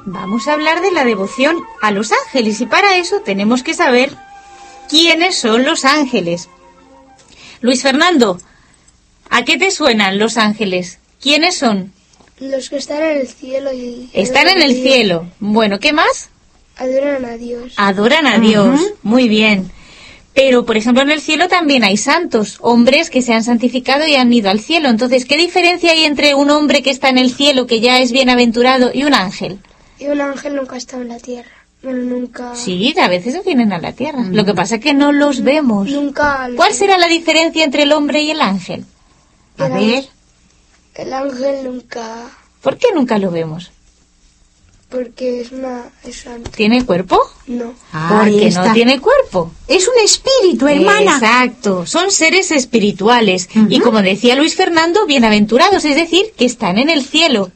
vamos a hablar de la devoción a los ángeles y para eso tenemos que saber quiénes son los ángeles. Luis Fernando, ¿a qué te suenan los ángeles? ¿Quiénes son? Los que están en el cielo. Están en el cielo. Bueno, ¿qué más? Adoran a Dios. Adoran a Dios. Muy bien. Pero, por ejemplo, en el cielo también hay santos, hombres que se han santificado y han ido al cielo. Entonces, ¿qué diferencia hay entre un hombre que está en el cielo, que ya es bienaventurado, y un ángel? Y un ángel nunca ha estado en la tierra. Bueno, nunca... Sí, a veces vienen a la tierra. Lo que pasa es que no los vemos. Nunca... ¿Cuál será la diferencia entre el hombre y el ángel? A ver. El ángel nunca... ¿Por qué nunca lo vemos? Porque es santo. ¿Tiene cuerpo? No. Porque no tiene cuerpo. Es un espíritu, hermana. Exacto. Son seres espirituales. Y como decía Luis Fernando, bienaventurados, es decir, que están en el cielo.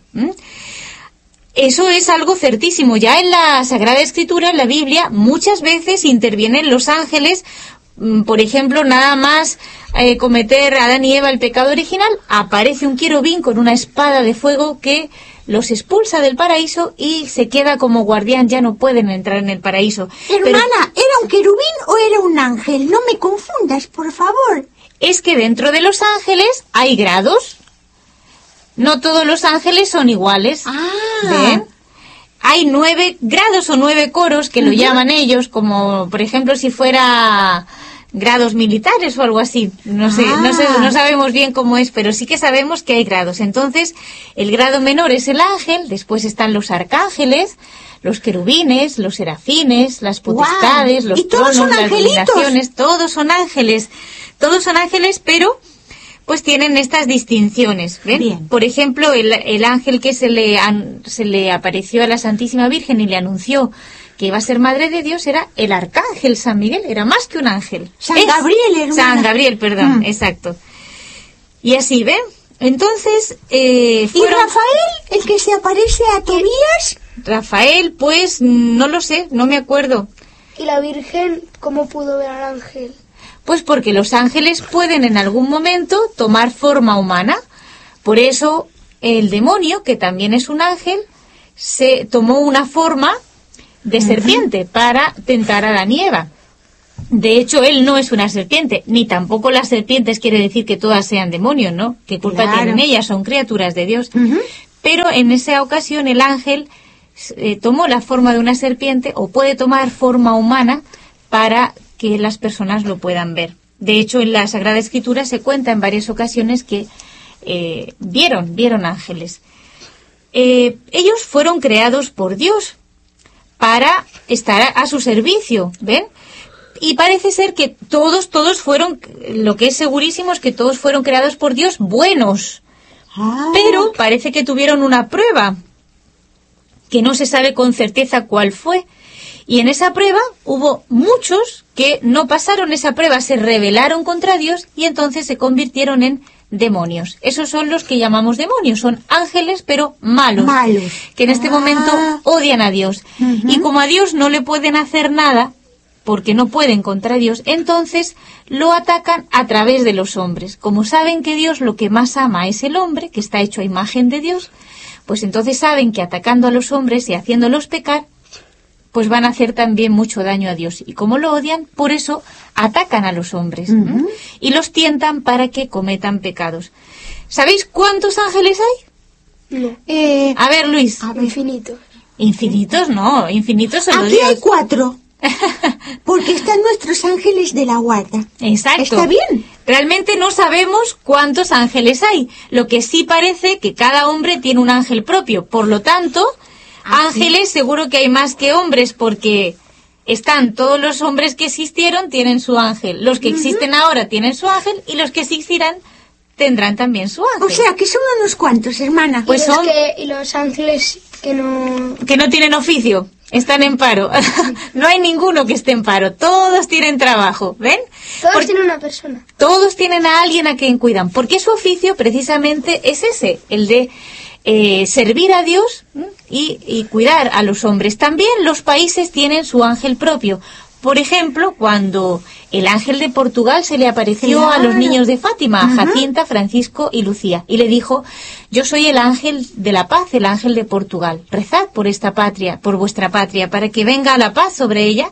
Eso es algo certísimo. Ya en la Sagrada Escritura, en la Biblia, muchas veces intervienen los ángeles. Por ejemplo, nada más cometer Adán y Eva el pecado original, aparece un querubín con una espada de fuego que los expulsa del paraíso y se queda como guardián, ya no pueden entrar en el paraíso. Hermana, ¿era un querubín o era un ángel? No me confundas, por favor. Es que dentro de los ángeles hay grados. No todos los ángeles son iguales. ¿Ven? Hay 9 grados o 9 coros que lo llaman ellos, como por ejemplo si fuera grados militares o algo así. No sé, no sabemos bien cómo es, pero sí que sabemos que hay grados. Entonces, el grado menor es el ángel, después están los arcángeles, los querubines, los serafines, las potestades, los tronos, las dominaciones, todos son ángeles, pero pues tienen estas distinciones, ¿ven? Bien. Por ejemplo, el ángel que se le apareció a la Santísima Virgen y le anunció que iba a ser madre de Dios era el arcángel San Miguel, era más que un ángel. San Gabriel, hermana. San Gabriel, perdón, exacto. Y así, ¿ven? Entonces, ¿Y Rafael, el que se aparece a Tobías? Rafael, pues, no lo sé, no me acuerdo. ¿Y la Virgen cómo pudo ver al ángel? Pues porque los ángeles pueden en algún momento tomar forma humana. Por eso el demonio, que también es un ángel, se tomó una forma de serpiente para tentar a Adán y Eva. De hecho, él no es una serpiente, ni tampoco las serpientes quiere decir que todas sean demonios, ¿no? ¿Qué culpa tienen ellas? Son criaturas de Dios. Pero en esa ocasión el ángel tomó la forma de una serpiente o puede tomar forma humana para que las personas lo puedan ver. De hecho, en la Sagrada Escritura se cuenta en varias ocasiones que vieron ángeles. Ellos fueron creados por Dios para estar a su servicio, ¿ven? Y parece ser que todos fueron, lo que es segurísimo es que todos fueron creados por Dios buenos. Pero parece que tuvieron una prueba, que no se sabe con certeza cuál fue. Y en esa prueba hubo muchos que no pasaron esa prueba, se rebelaron contra Dios y entonces se convirtieron en demonios. Esos son los que llamamos demonios, son ángeles pero malos. Que en este momento odian a Dios. Y como a Dios no le pueden hacer nada, porque no pueden contra Dios, entonces lo atacan a través de los hombres. Como saben que Dios lo que más ama es el hombre, que está hecho a imagen de Dios, pues entonces saben que atacando a los hombres y haciéndolos pecar, pues van a hacer también mucho daño a Dios. Y como lo odian, por eso atacan a los hombres y los tientan para que cometan pecados. ¿Sabéis cuántos ángeles hay? No. A ver, Luis. Infinitos. Infinitos no, infinitos solo Aquí Dios. hay 4. Porque están nuestros ángeles de la guarda. Exacto. ¿Está bien? Realmente no sabemos cuántos ángeles hay. Lo que sí parece que cada hombre tiene un ángel propio. Por lo tanto, ángeles seguro que hay más que hombres, porque están todos los hombres que existieron tienen su ángel. Los que existen ahora tienen su ángel y los que existirán tendrán también su ángel. O sea, que son unos cuantos, hermana. Pues y los ángeles que no tienen oficio. Están en paro. No hay ninguno que esté en paro. Todos tienen trabajo. ¿Ven? Todos tienen una persona. Todos tienen a alguien a quien cuidan. Porque su oficio precisamente es ese, el de servir a Dios y cuidar a los hombres. También los países tienen su ángel propio. Por ejemplo, cuando el ángel de Portugal se le apareció Claro. a los niños de Fátima, a Jacinta, Francisco y Lucía, y le dijo: yo soy el ángel de la paz, el ángel de Portugal. Rezad por esta patria, por vuestra patria, para que venga la paz sobre ella.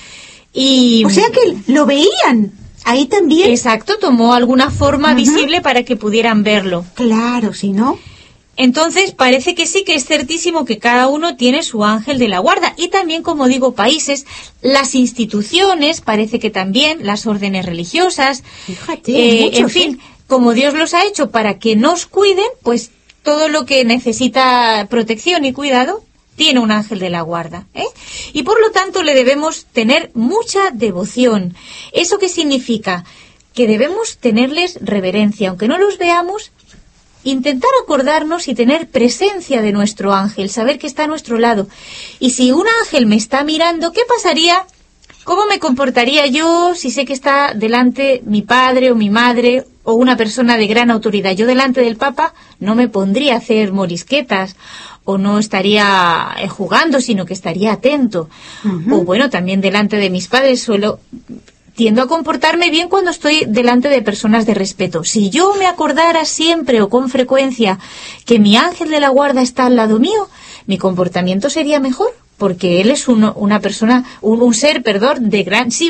Y O sea que lo veían. Ahí también. exacto, tomó alguna forma visible para que pudieran verlo. Claro, si no. Entonces, parece que sí, que es certísimo que cada uno tiene su ángel de la guarda. Y también, como digo, países, las instituciones, parece que también, las órdenes religiosas. Fíjate, muchos, en fin, como Dios los ha hecho para que nos cuiden, pues todo lo que necesita protección y cuidado tiene un ángel de la guarda, ¿eh? Y por lo tanto le debemos tener mucha devoción. ¿Eso qué significa? Que debemos tenerles reverencia, aunque no los veamos. Intentar acordarnos y tener presencia de nuestro ángel, saber que está a nuestro lado. Y si un ángel me está mirando, ¿qué pasaría? ¿Cómo me comportaría yo si sé que está delante mi padre o mi madre o una persona de gran autoridad? Yo delante del Papa no me pondría a hacer morisquetas o no estaría jugando, sino que estaría atento. O bueno, también delante de mis padres tiendo a comportarme bien cuando estoy delante de personas de respeto. Si yo me acordara siempre o con frecuencia que mi ángel de la guarda está al lado mío, mi comportamiento sería mejor, porque él es una persona, un ser, de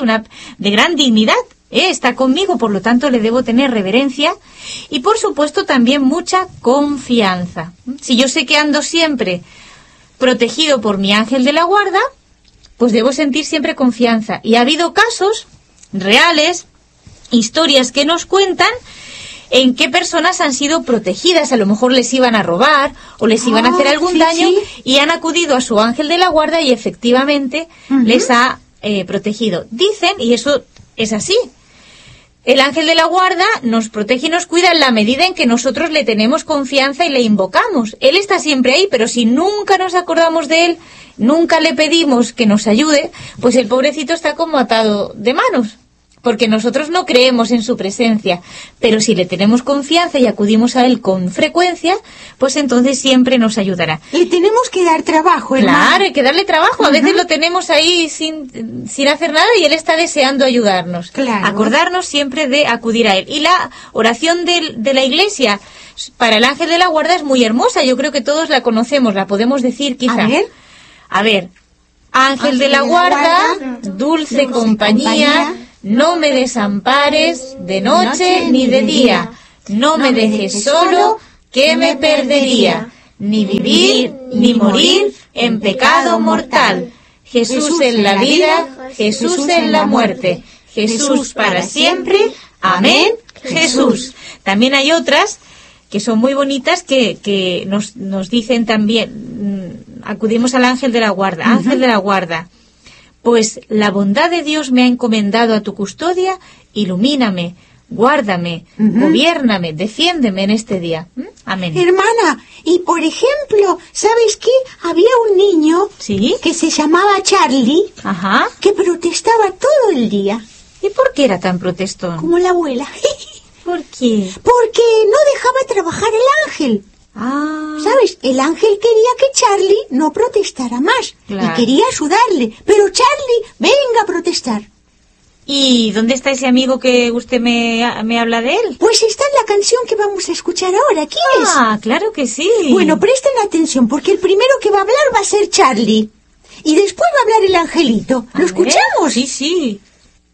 gran dignidad. Está conmigo, por lo tanto le debo tener reverencia y por supuesto también mucha confianza. Si yo sé que ando siempre protegido por mi ángel de la guarda, pues debo sentir siempre confianza. Y ha habido casos reales, historias que nos cuentan en qué personas han sido protegidas. A lo mejor les iban a robar o les iban a hacer algún daño y han acudido a su ángel de la guarda y efectivamente les ha protegido. Dicen, y eso es así, el ángel de la guarda nos protege y nos cuida en la medida en que nosotros le tenemos confianza y le invocamos. Él está siempre ahí, pero si nunca nos acordamos de él, nunca le pedimos que nos ayude, pues el pobrecito está como atado de manos, porque nosotros no creemos en su presencia. Pero si le tenemos confianza y acudimos a él con frecuencia, pues entonces siempre nos ayudará. Le tenemos que dar trabajo, hermano. Claro, hay que darle trabajo. A veces lo tenemos ahí sin hacer nada y él está deseando ayudarnos. Claro. Acordarnos siempre de acudir a él. Y la oración de la Iglesia para el ángel de la guarda es muy hermosa. Yo creo que todos la conocemos, la podemos decir quizá. A ver. Ángel de la guarda, dulce compañía, no me desampares de noche ni de día. No me dejes solo, que me perdería. Ni vivir, ni morir en pecado mortal. Jesús en la vida, Jesús en la muerte. Jesús para siempre. Amén, Jesús. También hay otras que son muy bonitas que nos dicen también, acudimos al ángel de la guarda. Ángel de la guarda, pues la bondad de Dios me ha encomendado a tu custodia, ilumíname, guárdame, gobiérname, defiéndeme en este día. Amén. Hermana, y por ejemplo, ¿sabes qué? Había un niño que se llamaba Charlie, que protestaba todo el día. ¿Y por qué era tan protestón? Como la abuela. ¿Por qué? Porque no dejaba trabajar el ángel. ¿Sabes? El ángel quería que Charlie no protestara más. Claro. Y quería ayudarle. Pero Charlie, venga a protestar. ¿Y dónde está ese amigo que usted me habla de él? Pues está en la canción que vamos a escuchar ahora. ¿Quién es? Claro que sí. Bueno, presten atención, porque el primero que va a hablar va a ser Charlie. Y después va a hablar el angelito. ¿Lo escuchamos? Sí.